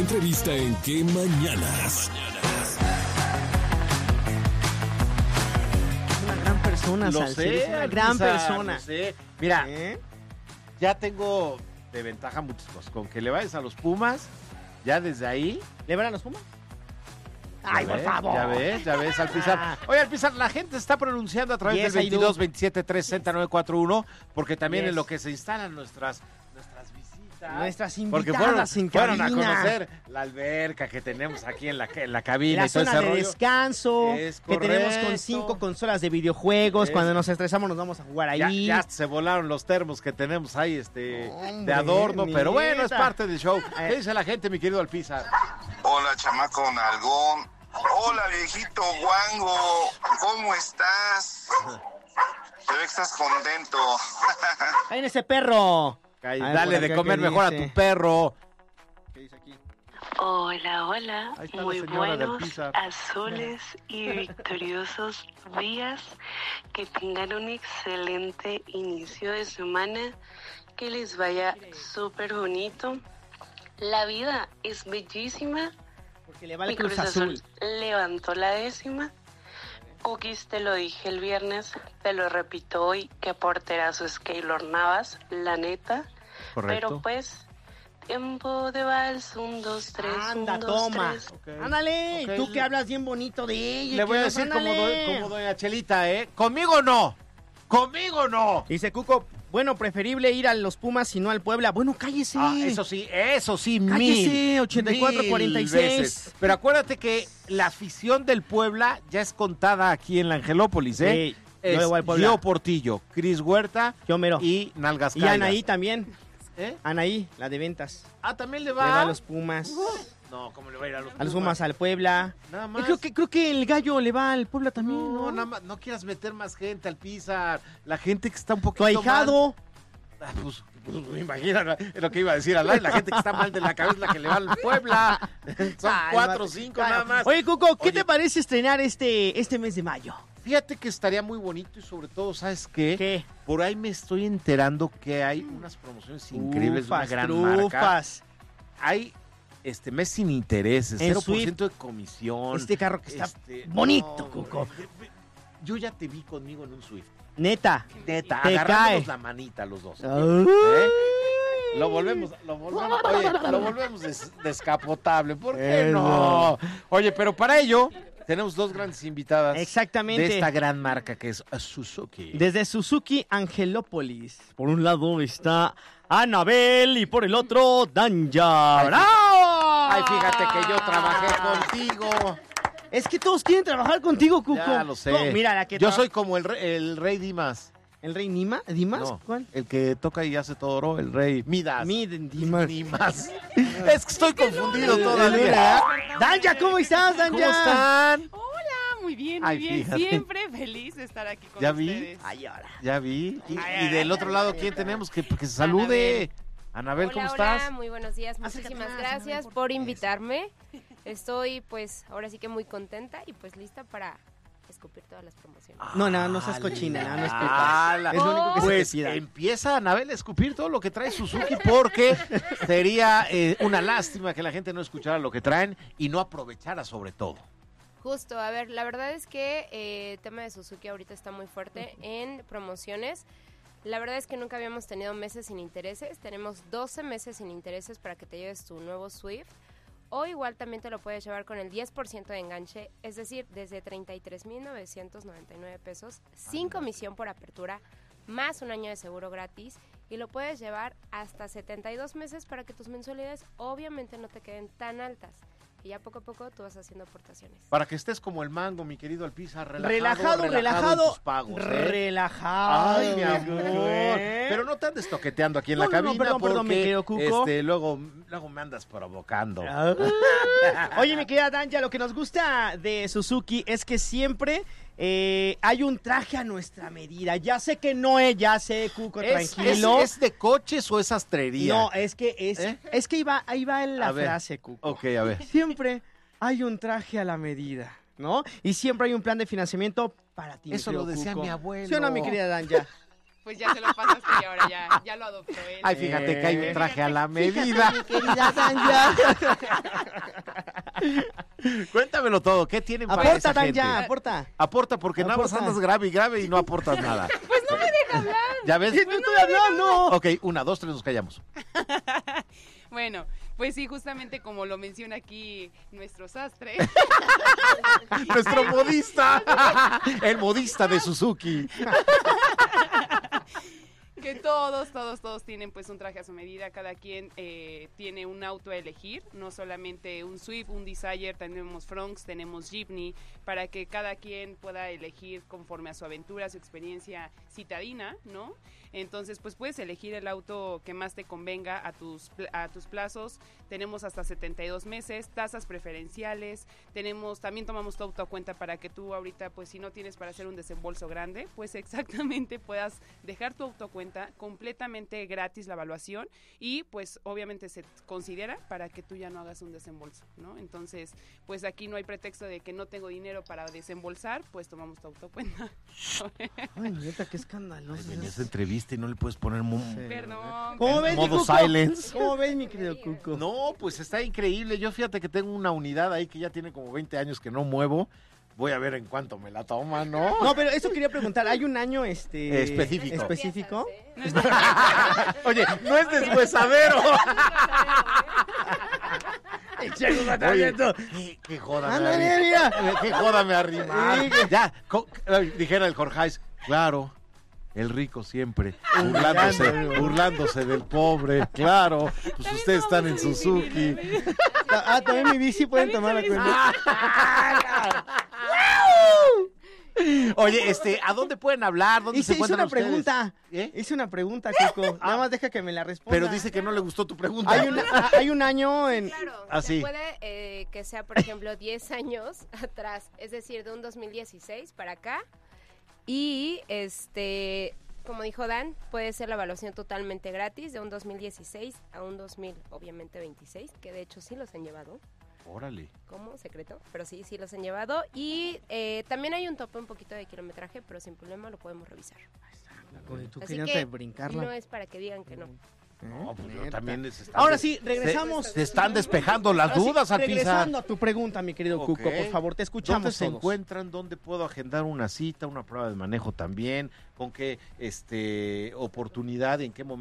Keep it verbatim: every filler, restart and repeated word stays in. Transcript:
entrevista en Qué Mañanas. Una gran persona, Lo Salcedo, sé, es una gran Alpizar, persona. lo sé. Mira, ¿Eh? ya tengo de ventaja muchas cosas. Con que le vayas a los Pumas, ya desde ahí... ¿Le van a los Pumas? Ya ¡Ay, por ves, favor! Ya ves, ya ves, Alpizar. Oye, Alpizar, la gente está pronunciando a través Yes, del I do. veintidós veintisiete trescientos nueve cuarenta y uno, porque también Yes. en lo que se instalan nuestras, nuestras visitas. Nuestras Porque invitadas fueron, en fueron a cabina. conocer la alberca que tenemos aquí en la, en la cabina. La y todo zona ese de rollo. descanso, Es que tenemos con correcto. cinco consolas de videojuegos. Es- Cuando nos estresamos nos vamos a jugar Ya, ahí. ya se volaron los termos que tenemos ahí este, Hombre, de adorno, pero bueno, es neta. parte del show. Eh. ¿Qué dice la gente, mi querido Alpizar? Hola, chamaco nalgón. Hola, viejito guango. ¿Cómo estás? Se ve que estás contento. ¡Ahí en ese perro! Ay, A ver, dale por de acá, comer ¿qué mejor a dice? tu perro. ¿Qué dice aquí? Hola, hola, Ahí está la muy señora del buenos, Pizar. azules y victoriosos días. Que tengan un excelente inicio de semana, que les vaya súper bonito. La vida es bellísima. Porque le va Mi el Cruz Cruz Azul Azul. levantó la décima. Cookies, te lo dije el viernes, te lo repito hoy, que porterazo es Keylor Navas, la neta. Correcto. Pero pues, tiempo de vals, un, dos, tres, Anda, un, dos, toma. tres. Ok. Ándale, Ok. y tú que hablas bien bonito de ella. Le que voy a nos- decir como, ándale. do- como doña Chelita, ¿eh? Conmigo no. Conmigo no. Dice Cuco, bueno, preferible ir a los Pumas y no al Puebla. Bueno, cállese. Ah, eso sí, eso sí, Cállese, mil, ochenta y cuatro, mil cuarenta y seis. veces. Pero acuérdate que la afición del Puebla ya es contada aquí en la Angelópolis, ¿eh? Sí, yo es le voy al Puebla. Gio Portillo, Cris Huerta Yo mero. y Nalgas Y Caldas. Anaí también. ¿Eh? Anaí, la de ventas. Ah, también le Le va. va a los Pumas. No, ¿cómo le va a ir a los A los Pumas, al Puebla. Nada Y más. creo que, creo que el gallo le va al Puebla también, No, ¿no? nada más, no quieras meter más gente al Pizar. La gente que está un Tu poquito ahijado. mal. Ah, pues, pues, me imagino, es lo que iba a decir al aire. La gente que está mal de la cabeza es la que le va al Puebla. Son Ay, cuatro o Mate, cinco claro. nada más. Oye, Cuco, ¿qué Oye. te parece estrenar este, este mes de mayo? Fíjate que estaría muy bonito y sobre todo, ¿sabes qué? ¿Qué? Por ahí me estoy enterando que hay unas promociones increíbles de una Ufas, gran marca. trufas. Hay este mes sin intereses, En cero por ciento de comisión. Este carro que está Este, bonito, no, Cuco. hombre, Yo ya te vi conmigo en un Swift. Neta. Neta, Te agarrándonos cae. la manita los dos. Ay. ¿Eh? Lo volvemos, lo volvemos, oye, lo volvemos des- descapotable. ¿Por qué Eso. no? Oye, pero para ello tenemos dos grandes invitadas. Exactamente. De esta gran marca que es Suzuki. Desde Suzuki Angelópolis. Por un lado está Anabel y por el otro Danja. Ay, ¡Bravo! Ay, fíjate que yo trabajé contigo. Es que todos quieren trabajar contigo, Cuco. Ya lo sé. No, mira, la que Yo tra- soy como el rey, el rey Dimas. ¿El rey Nima? ¿Dimas? No, ¿Cuál? el que toca y hace todo oro, el rey Midas. Mi Dimas. Dimas. Es que estoy confundido todavía. Danja, ¿cómo estás, Danja? ¿Cómo están? Hola, muy bien, muy Ay, bien. fíjate. Siempre feliz de estar aquí con ¿Ya vi? ustedes. Ay, ahora. Ya vi. Y, Ay, y del ay, otro ay, lado, ay, ¿quién ay. tenemos? Que, que se salude. Anabel, ¿cómo Hola, estás? hola, muy buenos días. Acércate Muchísimas más, gracias Anabel, por por invitarme. Estoy, pues, ahora sí que muy contenta y pues lista para escupir todas las promociones. No, no, no seas cochina, no, no escupas. Ala. Es lo único que Pues se te pida. empieza Anabel a escupir todo lo que trae Suzuki porque sería eh, una lástima que la gente no escuchara lo que traen y no aprovechara sobre todo. Justo, a ver, la verdad es que eh, el tema de Suzuki ahorita está muy fuerte en promociones. La verdad es que nunca habíamos tenido meses sin intereses. Tenemos doce meses sin intereses para que te lleves tu nuevo Swift. O igual también te lo puedes llevar con el diez por ciento de enganche, es decir, desde treinta y tres mil novecientos noventa y nueve pesos, sin comisión por apertura, más un año de seguro gratis, y lo puedes llevar hasta setenta y dos meses para que tus mensualidades obviamente no te queden tan altas. Y ya poco a poco tú vas haciendo aportaciones. Para que estés como el mango, mi querido Alpizar, relajado, Relajado, relajado, relajado. en tus pagos, ¿eh? Relajado. Ay, mi amor. ¿eh? Pero no te andes toqueteando aquí en No, la no, no, cabina perdón, porque perdón, mi querido Cuco. este, luego, luego me andas provocando. Ah. Oye, mi querida Danja, lo que nos gusta de Suzuki es que siempre eh, hay un traje a nuestra medida. Ya sé que no es, ya sé, Cuco, ¿Es, tranquilo. es, es de coches o es astrería? No, es que es, ¿Eh? es que iba, ahí va en la A ver. frase, Cuco. Ok, a ver. Siempre hay un traje a la medida, ¿no? Y siempre hay un plan de financiamiento para ti. mi Eso querido lo decía Cuco. mi abuelo. ¿Sí o no, mi querida Danja? pues ya se lo pasaste y ahora ya, ya lo adoptó él. Ay, fíjate que hay un traje a la Fíjate, medida. mi querida Tanya. Cuéntamelo todo, ¿qué tienen para Aporta, esa gente? Tanya, aporta. Aporta, porque nada más Aporta. andas grave y grave y no aportas nada. Pues no me deja hablar. ¿Ya ves? ¡Sí, te estoy hablando! Ok, una, dos, tres, nos callamos. Bueno, pues sí, justamente como lo menciona aquí nuestro sastre. Nuestro modista. El modista de Suzuki. Que todos, todos, todos tienen pues un traje a su medida, cada quien eh, tiene un auto a elegir, no solamente un Swift, un Desire, tenemos Fronx, tenemos Jeepney, para que cada quien pueda elegir conforme a su aventura, su experiencia citadina, ¿no? Entonces pues puedes elegir el auto que más te convenga a tus, a tus plazos, tenemos hasta setenta y dos meses, tasas preferenciales, tenemos, también tomamos tu auto a cuenta para que tú ahorita pues si no tienes para hacer un desembolso grande, pues exactamente puedas dejar tu auto a cuenta, completamente gratis la evaluación y pues obviamente se considera para que tú ya no hagas un desembolso, ¿no? Entonces pues aquí no hay pretexto de que no tengo dinero para desembolsar, pues tomamos tu auto a cuenta. Ay, neta, qué escandaloso. En es. esa entrevista y no le puedes poner mu- Perdón. ¿Cómo perdón. ves, mi modo Cuco? silence. ¿Cómo ves, mi querido Cuco? No, pues está increíble. Yo fíjate que tengo una unidad ahí que ya tiene como veinte años que no muevo. Voy a ver en cuánto me la toma, ¿no? No, pero eso quería preguntar. ¿Hay un año este Específico. específico? Oye, no es deshuesadero. Oye, qué, qué joda me Ándale, arrimó. mira. Qué joda me arrimó. Sí. Ya, co- ay, dijera el Jorge, claro. El rico siempre, burlándose, burlándose del pobre, claro. Pues ustedes están en Suzuki. Ah, también mi bici pueden tomar la cuenta. Oye, este, ¿a dónde pueden hablar? ¿Dónde Hice, se hice encuentran una ustedes? pregunta. ¿Eh? Hice una pregunta, Cuco. Nada más deja que me la responda. Pero dice que no le gustó tu pregunta. Hay, una, ah, hay un año en... Claro, Ah, se sí. puede eh, que sea, por ejemplo, diez años atrás, es decir, de un dos mil dieciséis para acá. Y, este, como dijo Dan, puede ser la evaluación totalmente gratis de un dos mil dieciséis a un dos mil, obviamente, veintiséis, que de hecho sí los han llevado. Órale. Como secreto, pero sí, sí los han llevado. Y eh, también hay un tope un poquito de kilometraje, pero sin problema lo podemos revisar. Oye, tú Así querías que brincarla. no es para que digan que no. No, pues yo Neta. también les están Ahora des- sí, regresamos. Se, se están despejando las Ahora sí, dudas, Alpizar. regresando a tu pregunta, mi querido Ok. Cuco, por favor, te escuchamos ¿Dónde se todos. encuentran? ¿Dónde puedo agendar una cita, una prueba de manejo también? ¿Con qué este oportunidad? ¿En qué momento?